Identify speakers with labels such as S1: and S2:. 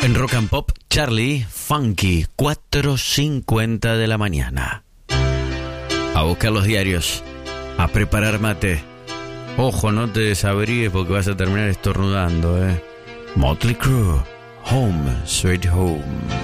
S1: En Rock and Pop, Charlie Funky, 4:50 de la mañana. A buscar los diarios, a preparar mate. Ojo, no te desabríes porque vas a terminar estornudando, Motley Crue, Home, Sweet Home.